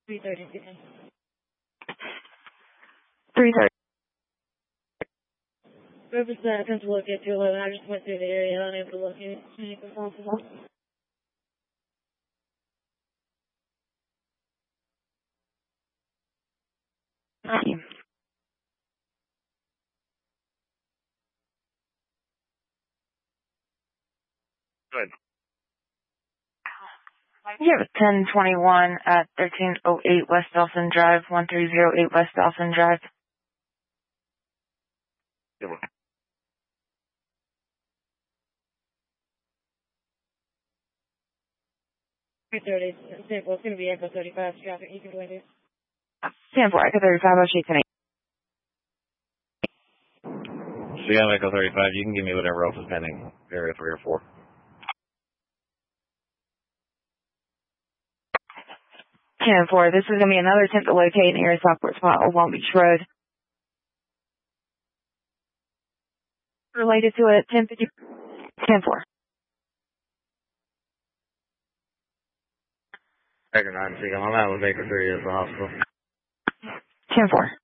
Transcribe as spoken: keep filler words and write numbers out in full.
three thirty. three thirty. Whoever's that comes to locate two eleven, I just went through the area, unable to locate anything possible. Thank you. Good. You have ten twenty-one at thirteen oh eight West Dawson Drive, one three zero eight West Dawson Drive. Good one. three thirty, sample, it's going to be Echo thirty-five traffic, you can go ahead. ten four, Echo thirty-five, oh shit, tonight. So you have Echo thirty-five, you can give me whatever else is pending, area three or four. ten four, this is going to be another attempt to locate an area Southport spot on Long Beach Road. Related to it, ten fifty, ten four. Baker nine, see, I'm out with Baker three at the hospital. ten four.